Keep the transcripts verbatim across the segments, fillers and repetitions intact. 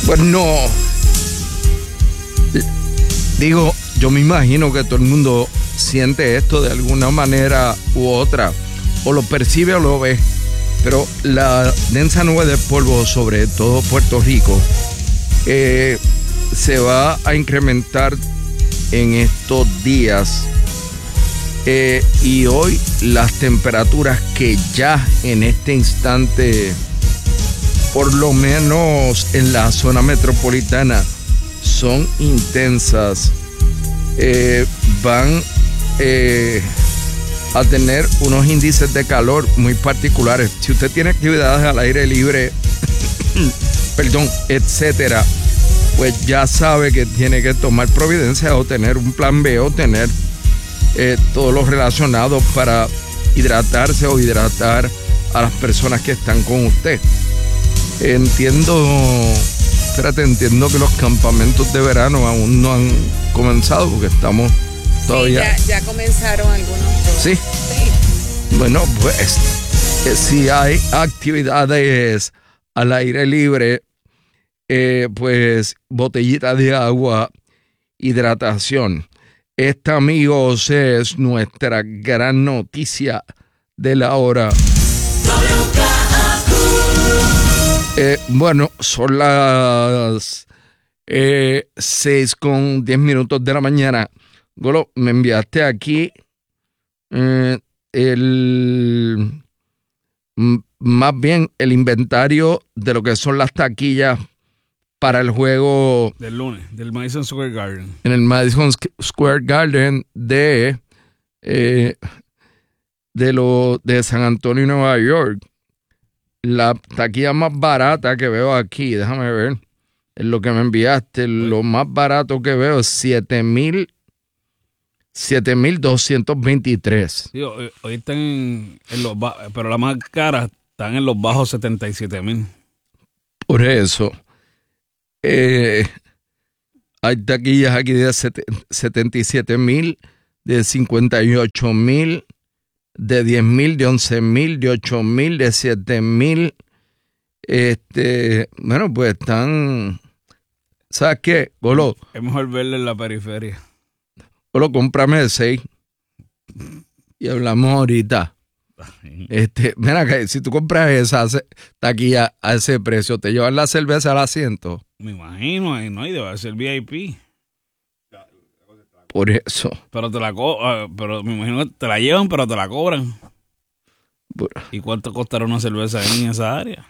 Pues no. Digo, yo me imagino que todo el mundo siente esto de alguna manera u otra, o lo percibe o lo ve, pero la densa nube de polvo sobre todo Puerto Rico eh, se va a incrementar en estos días eh, y hoy las temperaturas que ya en este instante, por lo menos en la zona metropolitana, son intensas, eh, van eh, a tener unos índices de calor muy particulares. Si usted tiene actividades al aire libre, perdón, etcétera, pues ya sabe que tiene que tomar providencia o tener un plan B o tener eh, todo lo relacionado para hidratarse o hidratar a las personas que están con usted. Entiendo, espérate, entiendo que los campamentos de verano aún no han comenzado porque estamos todavía... Sí, ya, ya comenzaron algunos. ¿Sí? Sí. Bueno, pues eh, si hay actividades al aire libre, eh, pues botellita de agua, hidratación. Esta, amigos, es nuestra gran noticia de la hora. Eh, bueno, son las eh, seis con diez minutos de la mañana. Golo, me enviaste aquí eh, el m- más bien el inventario de lo que son las taquillas para el juego del lunes, del Madison Square Garden. En el Madison Square Garden de eh, de lo de San Antonio, Nueva York. La taquilla más barata que veo aquí, déjame ver, es lo que me enviaste. Lo más barato que veo es siete mil doscientos veintitrés. Sí, hoy, hoy están en, en los bajos, pero la más cara están en los bajos setenta y siete mil. Por eso, eh, hay taquillas aquí de setenta y siete mil, de cincuenta y ocho mil, de diez mil, de once mil, de ocho mil, de siete mil. Este, bueno, pues están, ¿sabes qué, Golo? Es mejor verle en la periferia. Golo, cómprame de seis y hablamos ahorita. Este, mira que si tú compras esa taquilla a ese precio, ¿te llevan la cerveza al asiento? Me imagino, no, y debe ser V I P. Por eso. Pero te la co uh, pero me imagino que te la llevan, pero te la cobran. Por... ¿Y cuánto costará una cerveza en esa área?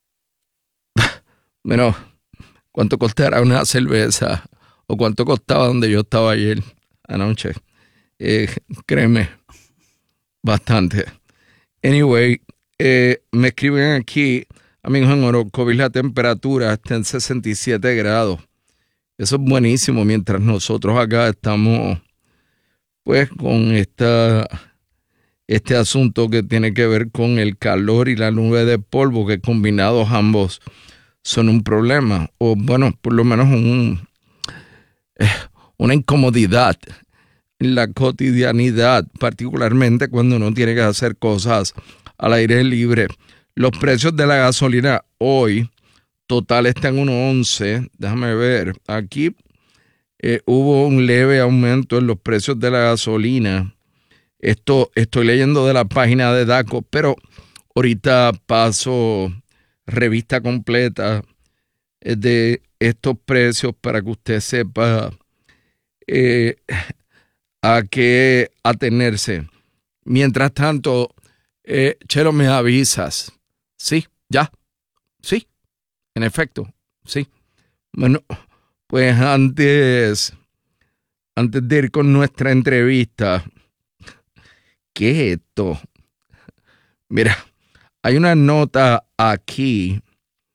Bueno, ¿cuánto costará una cerveza? ¿O cuánto costaba donde yo estaba ayer anoche? Eh, créeme, bastante. Anyway, eh, me escriben aquí, amigos, en Orocovis la temperatura está en sesenta y siete grados. Eso es buenísimo, mientras nosotros acá estamos pues con esta, este asunto que tiene que ver con el calor y la nube de polvo, que combinados ambos son un problema, o bueno, por lo menos un, eh, una incomodidad en la cotidianidad, particularmente cuando uno tiene que hacer cosas al aire libre. Los precios de la gasolina hoy total está en uno once. Déjame ver. Aquí eh, hubo un leve aumento en los precios de la gasolina. Esto estoy leyendo de la página de DACO, pero ahorita paso revista completa eh, de estos precios para que usted sepa eh, a qué atenerse. Mientras tanto, eh, Chelo, me avisas. Sí, ya. Sí. En efecto, sí. Bueno, pues antes, antes de ir con nuestra entrevista, ¿qué es esto? Mira, hay una nota aquí.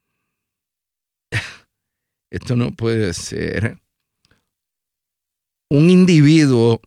Esto no puede ser. Un individuo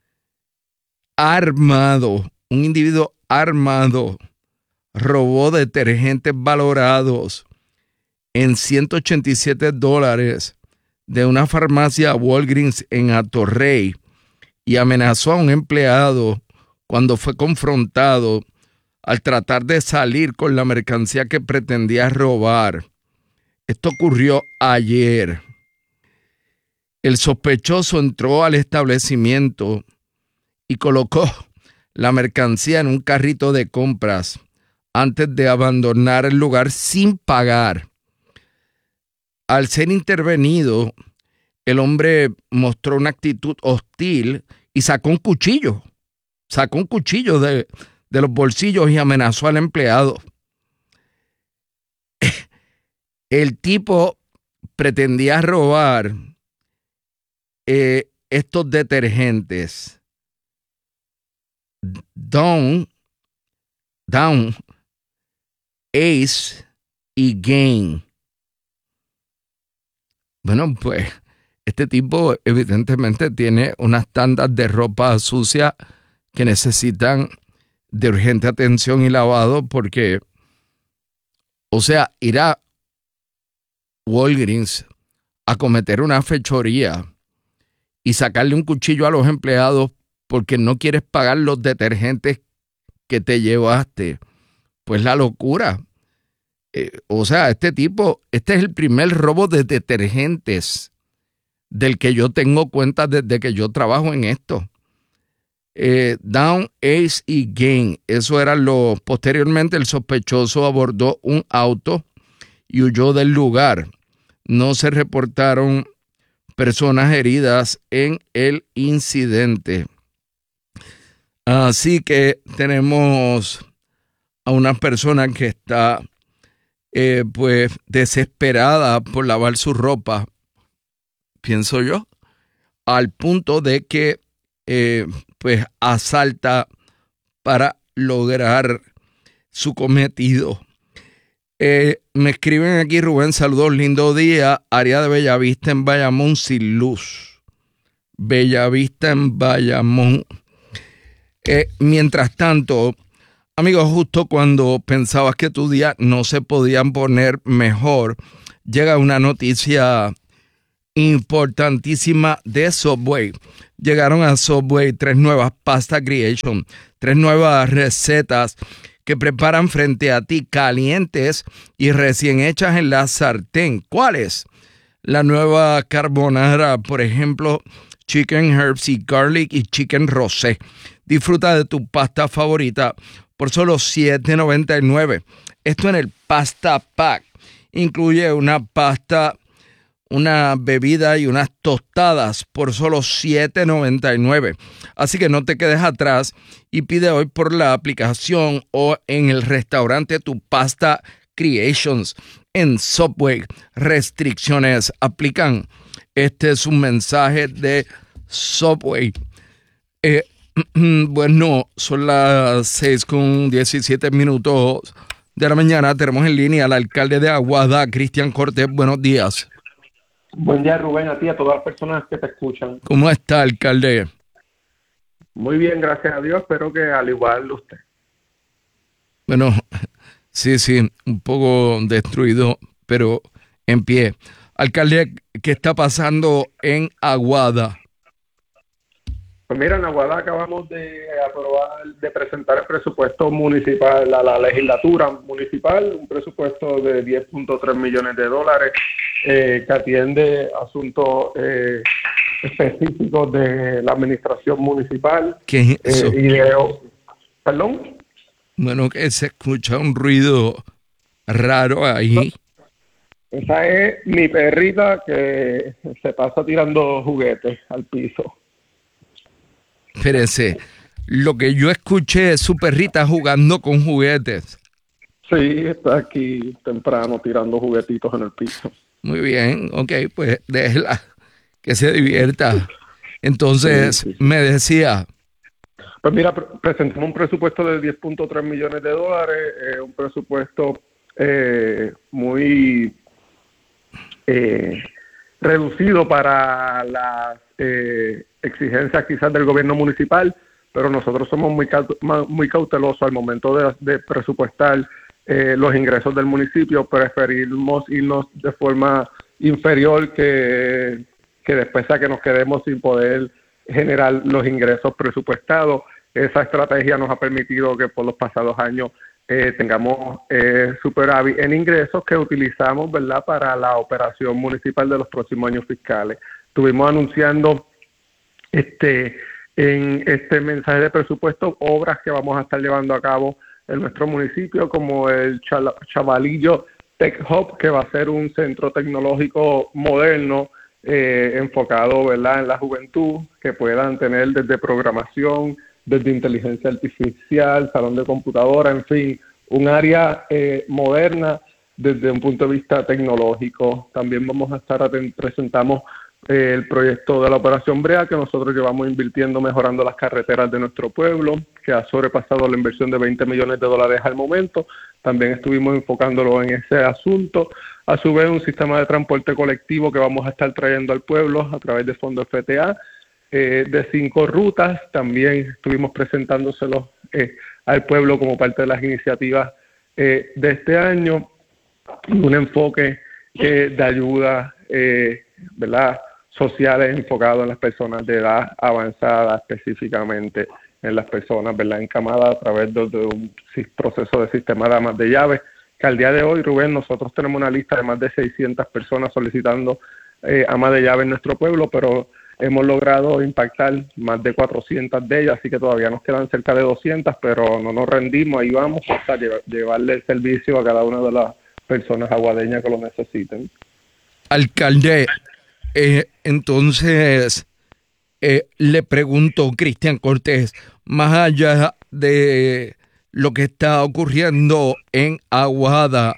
armado, un individuo armado robó detergentes valorados en ciento ochenta y siete dólares de una farmacia Walgreens en Atorrey y amenazó a un empleado cuando fue confrontado al tratar de salir con la mercancía que pretendía robar. Esto ocurrió ayer. El sospechoso entró al establecimiento y colocó la mercancía en un carrito de compras antes de abandonar el lugar sin pagar. Al ser intervenido, el hombre mostró una actitud hostil y sacó un cuchillo. Sacó un cuchillo de, de los bolsillos y amenazó al empleado. El tipo pretendía robar eh, estos detergentes. Down, Down, Ace y Gain. Bueno, pues este tipo evidentemente tiene unas tandas de ropa sucia que necesitan de urgente atención y lavado porque, o sea, ir a Walgreens a cometer una fechoría y sacarle un cuchillo a los empleados porque no quieres pagar los detergentes que te llevaste, pues la locura. Eh, o sea, este tipo, este es el primer robo de detergentes del que yo tengo cuenta desde que yo trabajo en esto. Eh, Down, Ace y Gain, eso era lo. Posteriormente el sospechoso abordó un auto y huyó del lugar. No se reportaron personas heridas en el incidente. Así que tenemos a una persona que está eh, pues desesperada por lavar su ropa, pienso yo, al punto de que eh, pues asalta para lograr su cometido. Eh, me escriben aquí, Rubén, saludos, lindo día, área de Bellavista en Bayamón sin luz. Bellavista en Bayamón. Eh, mientras tanto, amigos, justo cuando pensabas que tu día no se podían poner mejor, llega una noticia importantísima de Subway. Llegaron a Subway tres nuevas pasta creation, tres nuevas recetas que preparan frente a ti, calientes y recién hechas en la sartén. ¿Cuáles? La nueva carbonara, por ejemplo, chicken herbs y garlic y chicken rosé. Disfruta de tu pasta favorita por solo siete noventa y nueve. Esto en el Pasta Pack. Incluye una pasta, una bebida y unas tostadas por solo siete noventa y nueve. Así que no te quedes atrás y pide hoy por la aplicación o en el restaurante tu Pasta Creations en Subway. Restricciones aplican. Este es un mensaje de Subway. Eh, bueno, son las seis con diecisiete minutos de la mañana. Tenemos en línea al alcalde de Aguada, Cristian Cortés. Buenos días. Buen día, Rubén, a ti y a todas las personas que te escuchan. ¿Cómo está, alcalde? Muy bien, gracias a Dios. Espero que al igual usted. Bueno, sí, sí, un poco destruido, pero en pie. Alcalde, ¿qué está pasando en Aguada? Pues mira, en Aguada acabamos de aprobar, de presentar el presupuesto municipal a la legislatura municipal, un presupuesto de diez punto tres millones de dólares eh, que atiende asuntos eh, específicos de la administración municipal. ¿Qué es eso? Eh, y de, ¿Perdón? Bueno, que se escucha un ruido raro ahí. Esa es mi perrita que se pasa tirando juguetes al piso. Espérese, lo que yo escuché es su perrita jugando con juguetes. Sí, está aquí temprano tirando juguetitos en el piso. Muy bien, ok, pues déjela que se divierta. Entonces, sí, sí, sí. Me decía... Pues mira, pre presentamos un presupuesto de diez punto tres millones de dólares, eh, un presupuesto eh, muy eh, reducido para las eh, exigencias quizás del gobierno municipal, pero nosotros somos muy, muy cautelosos al momento de, de presupuestar eh, los ingresos del municipio. Preferimos irnos de forma inferior que, que después a que nos quedemos sin poder generar los ingresos presupuestados. Esa estrategia nos ha permitido que por los pasados años eh, tengamos eh, superávit en ingresos que utilizamos, ¿verdad?, para la operación municipal de los próximos años fiscales. Estuvimos anunciando este en este mensaje de presupuesto obras que vamos a estar llevando a cabo en nuestro municipio, como el Chavalillo Tech Hub, que va a ser un centro tecnológico moderno eh, enfocado, ¿verdad?, en la juventud, que puedan tener desde programación, desde inteligencia artificial, salón de computadora, en fin, un área eh, moderna desde un punto de vista tecnológico. También vamos a estar atent- presentamos eh, el proyecto de la Operación Brea, que nosotros llevamos invirtiendo, mejorando las carreteras de nuestro pueblo, que ha sobrepasado la inversión de veinte millones de dólares al momento. También estuvimos enfocándolo en ese asunto. A su vez, un sistema de transporte colectivo que vamos a estar trayendo al pueblo a través de Fondo F T A, eh, de cinco rutas. También estuvimos presentándoselos eh, al pueblo como parte de las iniciativas eh, de este año. Un enfoque eh, de ayuda, eh, ¿verdad?, sociales enfocados en las personas de edad avanzada, específicamente en las personas, ¿verdad?, encamadas a través de, de un proceso de sistema de amas de llaves, que al día de hoy, Rubén, nosotros tenemos una lista de más de seiscientas personas solicitando eh, amas de llaves en nuestro pueblo, pero hemos logrado impactar más de cuatrocientas de ellas, así que todavía nos quedan cerca de doscientas, pero no nos rendimos, ahí vamos hasta llevar, llevarle el servicio a cada una de las personas aguadeñas que lo necesiten. Alcalde, eh, entonces eh, le pregunto, Cristian Cortés, más allá de lo que está ocurriendo en Aguada,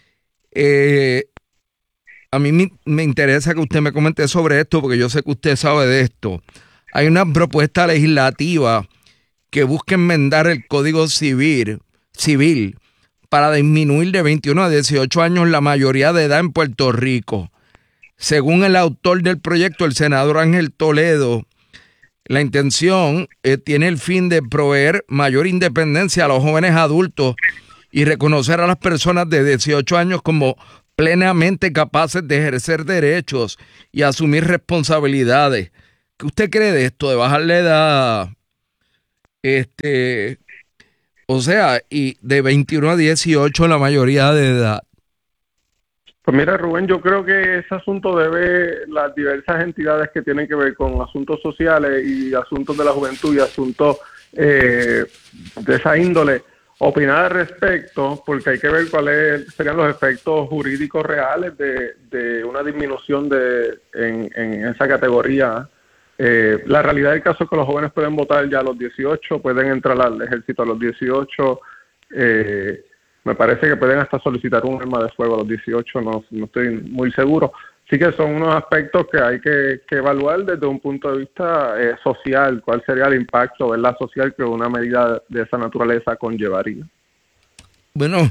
eh, a mí me, me interesa que usted me comente sobre esto, porque yo sé que usted sabe de esto. Hay una propuesta legislativa que busca enmendar el Código Civil, civil para disminuir de veintiuno a dieciocho años la mayoría de edad en Puerto Rico. Según el autor del proyecto, el senador Ángel Toledo, la intención eh, tiene el fin de proveer mayor independencia a los jóvenes adultos y reconocer a las personas de dieciocho años como plenamente capaces de ejercer derechos y asumir responsabilidades. ¿Qué usted cree de esto, de bajar la edad? Este, o sea, y de veintiuno a dieciocho la mayoría de edad. Pues mira, Rubén, yo creo que ese asunto debe las diversas entidades que tienen que ver con asuntos sociales y asuntos de la juventud y asuntos eh, de esa índole opinar al respecto, porque hay que ver cuáles serían los efectos jurídicos reales de, de una disminución de en, en esa categoría. Eh, la realidad del caso es que los jóvenes pueden votar ya a los dieciocho, pueden entrar al ejército a los dieciocho, eh, me parece que pueden hasta solicitar un arma de fuego a los dieciocho, no, no estoy muy seguro. Sí que son unos aspectos que hay que, que evaluar desde un punto de vista eh, social, cuál sería el impacto, ¿verdad?, social que una medida de esa naturaleza conllevaría. Bueno,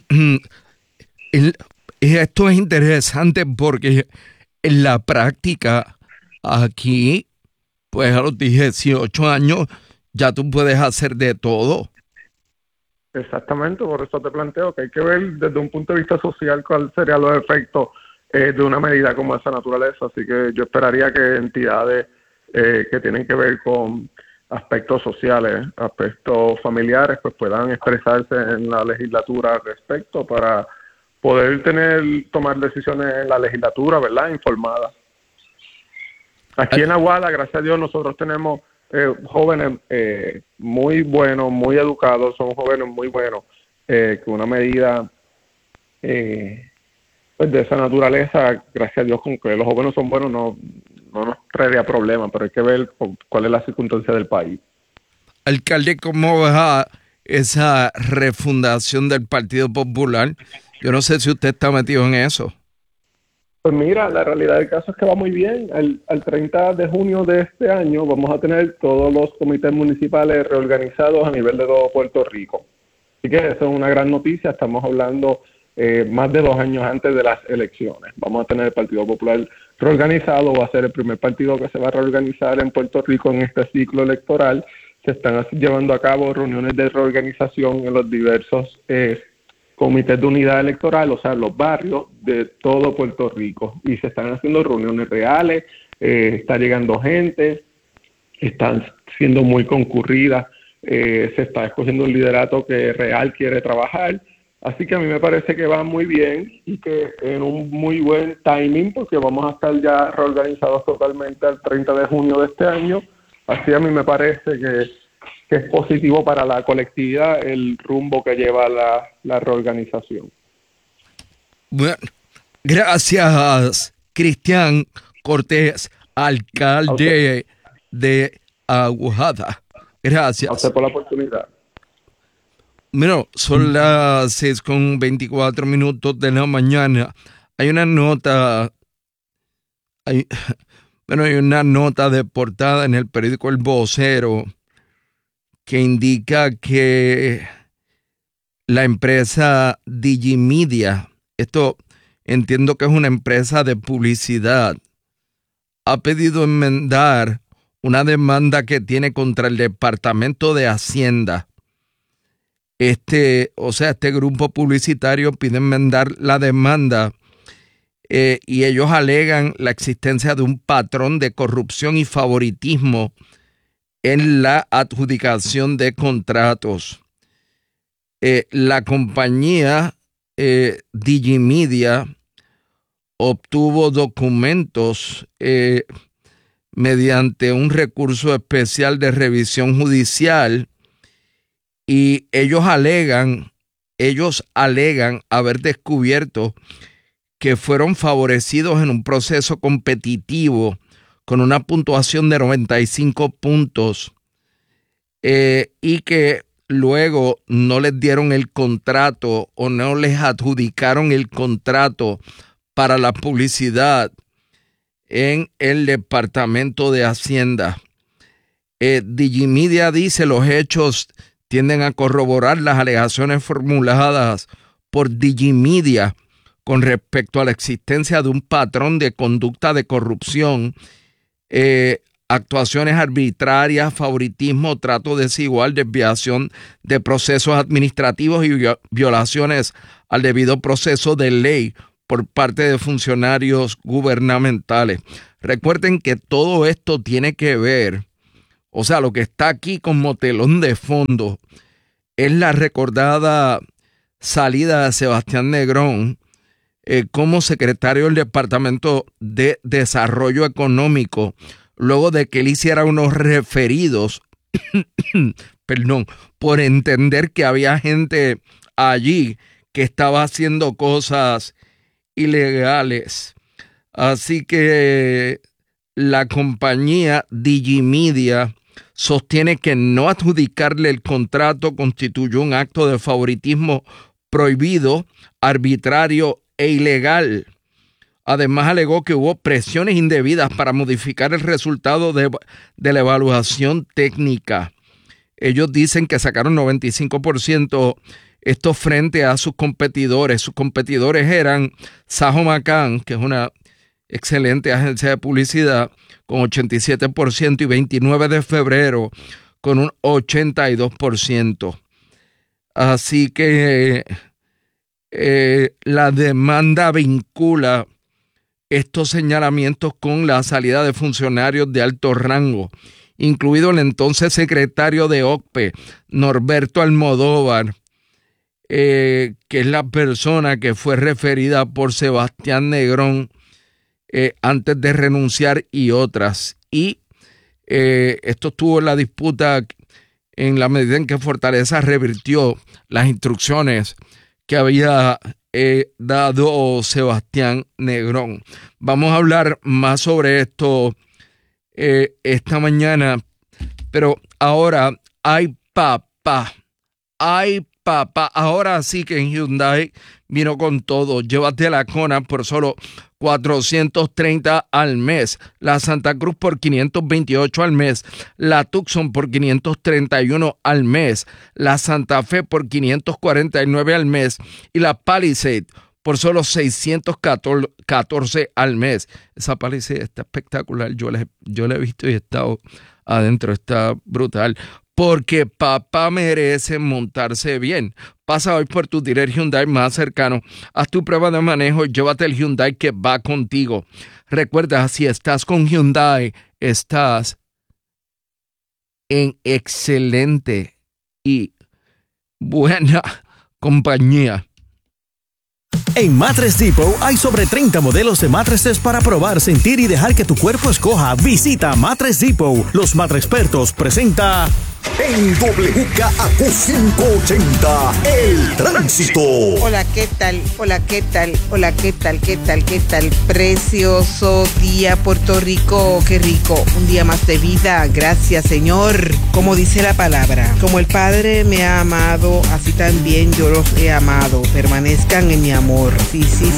el, esto es interesante porque en la práctica aquí, pues a los dieciocho años ya tú puedes hacer de todo. Exactamente, por eso te planteo que hay que ver desde un punto de vista social cuáles serían los efectos eh, de una medida como esa naturaleza. Así que yo esperaría que entidades eh, que tienen que ver con aspectos sociales, aspectos familiares, pues puedan expresarse en la legislatura al respecto para poder tener tomar decisiones en la legislatura, ¿verdad?, informadas. Aquí en Aguada, gracias a Dios, nosotros tenemos Eh, jóvenes eh, muy buenos, muy educados, son jóvenes muy buenos, eh, que una medida eh, pues de esa naturaleza, gracias a Dios, con que los jóvenes son buenos, no, no nos traería problemas, pero hay que ver cuál es la circunstancia del país. Alcalde, ¿cómo va esa refundación del Partido Popular? Yo no sé si usted está metido en eso. Pues mira, la realidad del caso es que va muy bien. Al, al treinta de junio de este año vamos a tener todos los comités municipales reorganizados a nivel de todo Puerto Rico. Así que eso es una gran noticia. Estamos hablando eh, más de dos años antes de las elecciones. Vamos a tener el Partido Popular reorganizado. Va a ser el primer partido que se va a reorganizar en Puerto Rico en este ciclo electoral. Se están llevando a cabo reuniones de reorganización en los diversos eh, comités de unidad electoral, o sea, los barrios de todo Puerto Rico, y se están haciendo reuniones reales, eh, está llegando gente, están siendo muy concurridas eh, se está escogiendo un liderato que real quiere trabajar. Así que a mí me parece que va muy bien y que en un muy buen timing, porque vamos a estar ya reorganizados totalmente el treinta de junio de este año. Así a mí me parece que, que es positivo para la colectividad el rumbo que lleva la, la reorganización. Bueno, gracias, Cristian Cortés, alcalde de Aguada. Gracias. A usted por la oportunidad. Bueno, son las seis con veinticuatro minutos de la mañana. Hay una nota, hay, bueno, hay una nota de portada en el periódico El Vocero que indica que la empresa Digimedia, esto entiendo que es una empresa de publicidad, ha pedido enmendar una demanda que tiene contra el Departamento de Hacienda. Este, o sea, este grupo publicitario pide enmendar la demanda eh, y ellos alegan la existencia de un patrón de corrupción y favoritismo en la adjudicación de contratos. Eh, la compañía eh, Digimedia obtuvo documentos eh, mediante un recurso especial de revisión judicial y ellos alegan, ellos alegan haber descubierto que fueron favorecidos en un proceso competitivo con una puntuación de noventa y cinco puntos eh, y que luego no les dieron el contrato o no les adjudicaron el contrato para la publicidad en el Departamento de Hacienda. Eh, Digimedia dice los hechos tienden a corroborar las alegaciones formuladas por Digimedia con respecto a la existencia de un patrón de conducta de corrupción, eh, actuaciones arbitrarias, favoritismo, trato desigual, desviación de procesos administrativos y violaciones al debido proceso de ley por parte de funcionarios gubernamentales. Recuerden que todo esto tiene que ver, o sea, lo que está aquí como telón de fondo es la recordada salida de Sebastián Negrón eh, como secretario del Departamento de Desarrollo Económico, luego de que él hiciera unos referidos, perdón, por entender que había gente allí que estaba haciendo cosas ilegales. Así que la compañía Digimedia sostiene que no adjudicarle el contrato constituyó un acto de favoritismo prohibido, arbitrario e ilegal. Además, alegó que hubo presiones indebidas para modificar el resultado de, de la evaluación técnica. Ellos dicen que sacaron noventa y cinco por ciento esto frente a sus competidores. Sus competidores eran Sajo McCann, que es una excelente agencia de publicidad, con ochenta y siete por ciento, y veintinueve de febrero con un ochenta y dos por ciento. Así que eh, la demanda vincula estos señalamientos con la salida de funcionarios de alto rango, incluido el entonces secretario de O C P E, Norberto Almodóvar, eh, que es la persona que fue referida por Sebastián Negrón eh, antes de renunciar, y otras. Y eh, esto estuvo en la disputa en la medida en que Fortaleza revirtió las instrucciones que había eh, dado Sebastián Negrón. Vamos a hablar más sobre esto eh, esta mañana, pero ahora hay papá, hay papá. Ahora sí que en Hyundai vino con todo. Llévate la Kona por solo cuatrocientos treinta al mes, la Santa Cruz por quinientos veintiocho al mes, la Tucson por quinientos treinta y uno al mes, la Santa Fe por quinientos cuarenta y nueve al mes y la Palisade por solo seiscientos catorce al mes. Esa Palisade está espectacular. Yo la, yo la he visto y he estado adentro. Está brutal. Porque papá merece montarse bien. Pasa hoy por tu dealer Hyundai más cercano. Haz tu prueba de manejo y llévate el Hyundai que va contigo. Recuerda, si estás con Hyundai, estás en excelente y buena compañía. En Mattress Depot hay sobre treinta modelos de mattresses para probar, sentir y dejar que tu cuerpo escoja. Visita Mattress Depot. Los Mattrexpertos presenta en W K A Q quinientos ochenta, El Tránsito. Hola, ¿qué tal? Hola, ¿qué tal? Hola, ¿qué tal? ¿Qué tal? ¿Qué tal? Precioso día, Puerto Rico. Qué rico. Un día más de vida. Gracias, Señor. Como dice la palabra, como el Padre me ha amado, así también yo los he amado. Permanezcan en mi amor. Sí, sí,